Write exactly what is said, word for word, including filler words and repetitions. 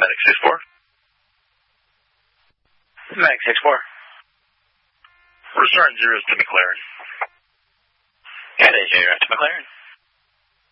Medic six four. Medic six four. Return zeros to McLaren. Got A J, right to McLaren.